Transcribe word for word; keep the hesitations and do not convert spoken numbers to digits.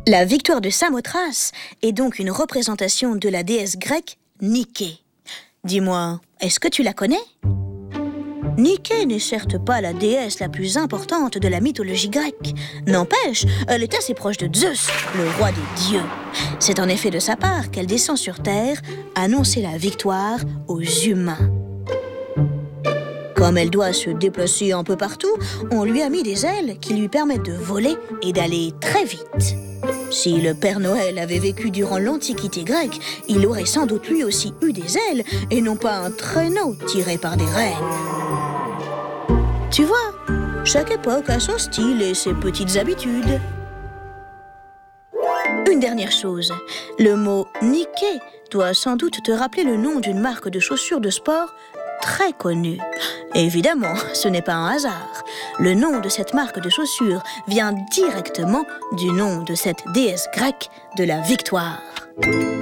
La victoire de Samothrace est donc une représentation de la déesse grecque Niké. Dis-moi, est-ce que tu la connais ? Niké n'est certes pas la déesse la plus importante de la mythologie grecque. N'empêche, elle est assez proche de Zeus, le roi des dieux. C'est en effet de sa part qu'elle descend sur Terre annoncer la victoire aux humains. Comme elle doit se déplacer un peu partout, on lui a mis des ailes qui lui permettent de voler et d'aller très vite. Si le Père Noël avait vécu durant l'Antiquité grecque, il aurait sans doute lui aussi eu des ailes et non pas un traîneau tiré par des rennes. Tu vois, chaque époque a son style et ses petites habitudes. Une dernière chose, le mot « Niké » doit sans doute te rappeler le nom d'une marque de chaussures de sport très connue. Évidemment, ce n'est pas un hasard. Le nom de cette marque de chaussures vient directement du nom de cette déesse grecque de la victoire.